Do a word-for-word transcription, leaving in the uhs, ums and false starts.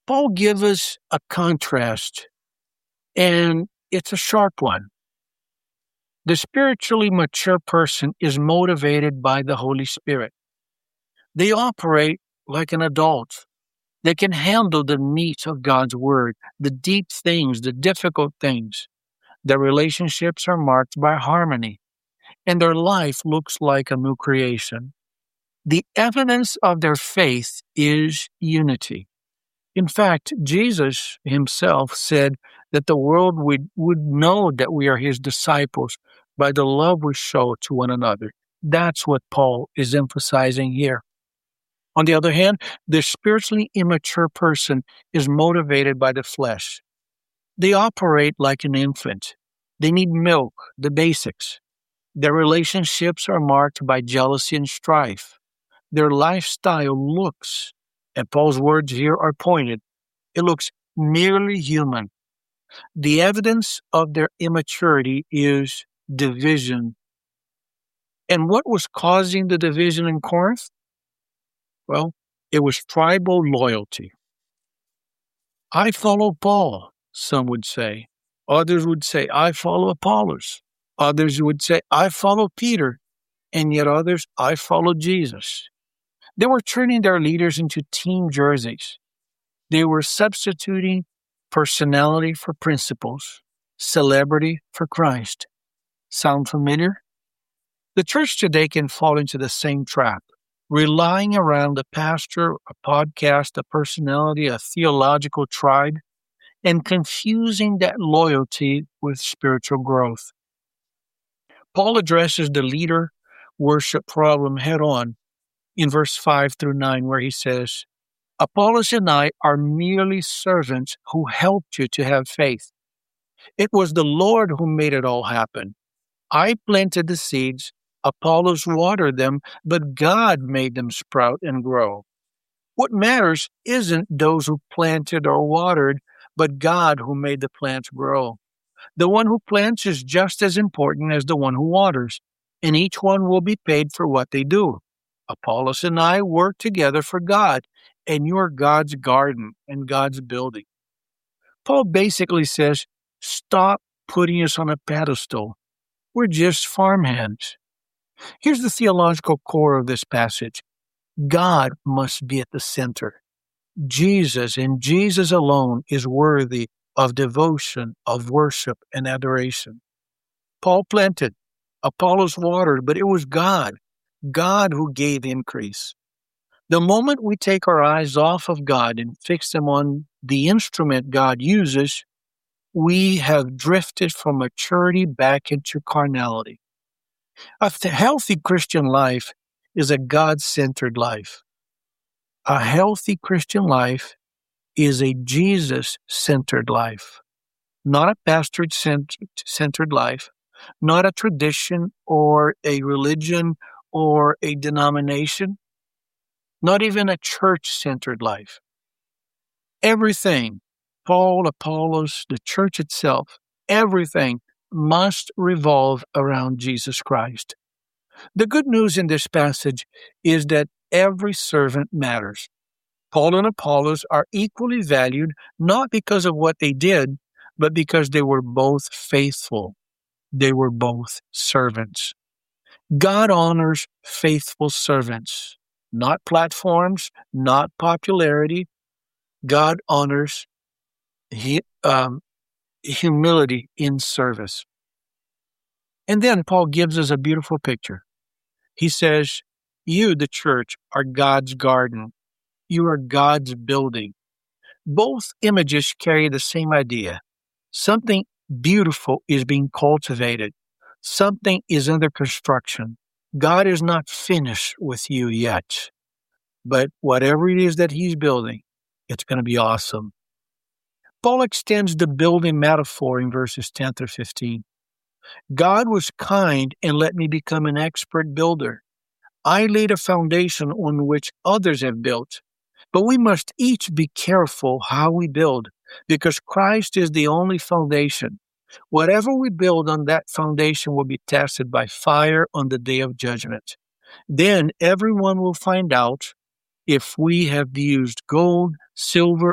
Paul gives us a contrast, and it's a sharp one. The spiritually mature person is motivated by the Holy Spirit. They operate like an adult. They can handle the meat of God's word, the deep things, the difficult things. Their relationships are marked by harmony, and their life looks like a new creation. The evidence of their faith is unity. In fact, Jesus himself said that the world would, would know that we are his disciples by the love we show to one another. That's what Paul is emphasizing here. On the other hand, the spiritually immature person is motivated by the flesh. They operate like an infant. They need milk, the basics. Their relationships are marked by jealousy and strife. Their lifestyle looks, and Paul's words here are pointed, it looks merely human. The evidence of their immaturity is division. And what was causing the division in Corinth? Well, it was tribal loyalty. I follow Paul, some would say. Others would say, I follow Apollos. Others would say, I follow Peter. And yet others, I follow Jesus. They were turning their leaders into team jerseys. They were substituting personality for principles, celebrity for Christ. Sound familiar? The church today can fall into the same trap, relying around a pastor, a podcast, a personality, a theological tribe, and confusing that loyalty with spiritual growth. Paul addresses the leader worship problem head on in verse five through nine, where he says, Apollos and I are merely servants who helped you to have faith. It was the Lord who made it all happen. I planted the seeds, Apollos watered them, but God made them sprout and grow. What matters isn't those who planted or watered, but God who made the plants grow. The one who plants is just as important as the one who waters, and each one will be paid for what they do. Apollos and I work together for God, and you are God's garden and God's building. Paul basically says, stop putting us on a pedestal. We're just farmhands. Here's the theological core of this passage. God must be at the center. Jesus and Jesus alone is worthy of devotion, of worship, and adoration. Paul planted, Apollos watered, but it was God, God who gave increase. The moment we take our eyes off of God and fix them on the instrument God uses, we have drifted from maturity back into carnality. A healthy Christian life is a God-centered life. A healthy Christian life is a Jesus-centered life, not a pastor-centered life, not a tradition or a religion or a denomination, not even a church-centered life. Everything, Paul, Apollos, the church itself, everything must revolve around Jesus Christ. The good news in this passage is that every servant matters. Paul and Apollos are equally valued not because of what they did, but because they were both faithful. They were both servants. God honors faithful servants, not platforms, not popularity. God honors he, um, humility in service. And then Paul gives us a beautiful picture. He says, you, the church, are God's garden. You are God's building. Both images carry the same idea. Something beautiful is being cultivated. Something is under construction. God is not finished with you yet. But whatever it is that he's building, it's going to be awesome. Paul extends the building metaphor in verses ten through fifteen. God was kind and let me become an expert builder. I laid a foundation on which others have built. But we must each be careful how we build, because Christ is the only foundation. Whatever we build on that foundation will be tested by fire on the day of judgment. Then everyone will find out if we have used gold, silver,